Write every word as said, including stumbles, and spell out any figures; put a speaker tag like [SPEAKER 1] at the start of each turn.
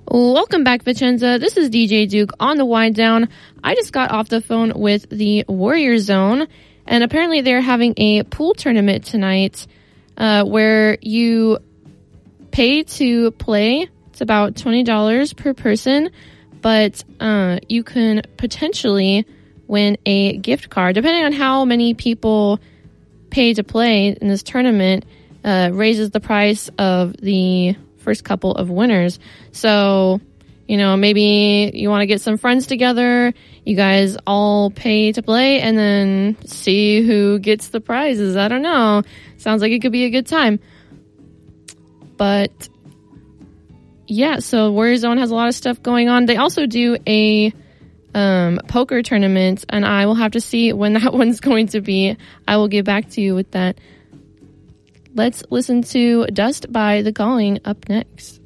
[SPEAKER 1] Welcome back, Vicenza. This is D J Duke on the Wind Down. I just got off the phone with the Warrior Zone, and apparently they're having a pool tournament tonight uh, where you pay to play. It's about twenty dollars per person, but uh, you can potentially win a gift card. Depending on how many people pay to play in this tournament, uh, raises the price of the first couple of winners. So, you know, maybe you want to get some friends together, you guys all pay to play, and then see who gets the prizes. I don't know. Sounds like it could be a good time. But yeah, so Warrior Zone has a lot of stuff going on. They also do a um, poker tournament, and I will have to see when that one's going to be. I will get back to you with that. Let's listen to Dust by The Calling up next.